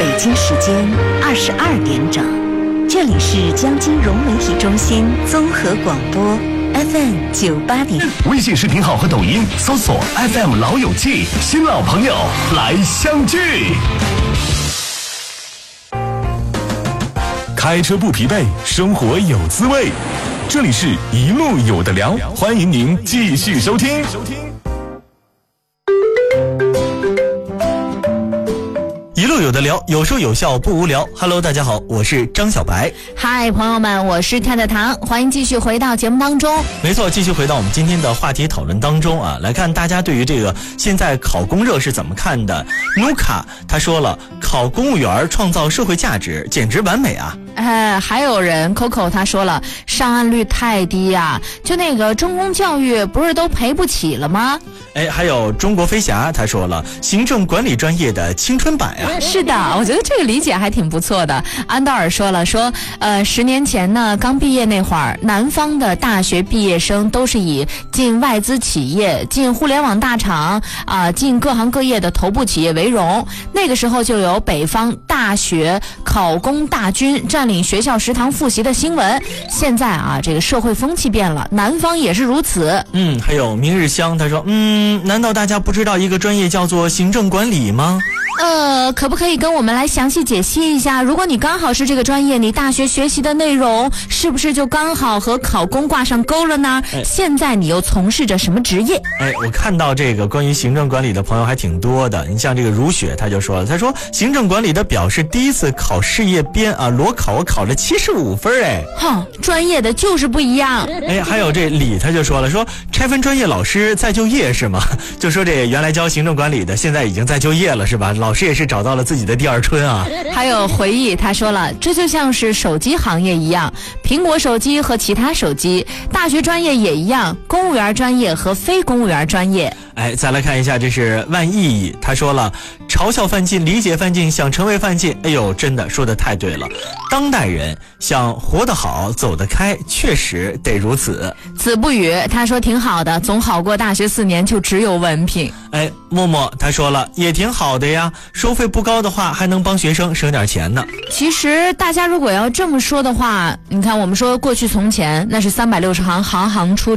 北京时间22点整，这里是江金融媒体中心综合广播 FM 98.1。 微信视频号和抖音搜索 FM 老友记，新老朋友来相聚。开车不疲惫，生活有滋味。这里是一路有的聊，欢迎您继续收听。 一路有的聊，有说有笑不无聊。Hello， 大家好，我是张小白。 嗨，朋友们，我是太太糖，欢迎继续回到节目当中。 没错，继续回到我们今天的话题讨论当中啊，来看大家对于这个现在考公热是怎么看的。努卡他说了，考公务员创造社会价值，简直完美啊。 还有人 Coco 他说了，上岸率太低呀，就那个中公教育不是都赔不起了吗？ 还有中国飞侠他说了，行政管理专业的青春版呀。 是的，我觉得这个理解还挺不错的。安道尔说了，10年前呢，刚毕业那会儿，南方的大学毕业生都是以进外资企业、进互联网大厂进各行各业的头部企业为荣。那个时候就有北方大学考公大军占领学校食堂复习的新闻。现在这个社会风气变了，南方也是如此。 还有明日香他说，难道大家不知道一个专业叫做行政管理吗？ 可不可以跟我们来详细解析一下，如果你刚好是这个专业，你大学学习的内容是不是就刚好和考公挂上钩了呢？现在你又从事着什么职业？ 我看到这个关于行政管理的朋友还挺多的。你像这个如雪他就说了，他说行政管理的表示第一次考事业编裸考我考了75分。 专业的就是不一样。 还有这李他就说了，说拆分专业老师再就业是吗？就说这原来教行政管理的现在已经在就业了是吧？老师也是找到了自己的第二春啊。 还有回忆他说了，这就像是手机行业一样，苹果手机和其他手机，大学专业也一样，公务员专业和非公务员专业。 再来看一下，这是万意义他说了，嘲笑范进，理解范进，想成为范进。真的说得太对了，当代人想活得好走得开，确实得如此。 子不语他说挺好的，总好过大学4年就只有文凭。 默默他说了，也挺好的呀，收费不高的话还能帮学生省点钱呢。 其实大家如果要这么说的话，你看我们说过去从前那是360行，行行出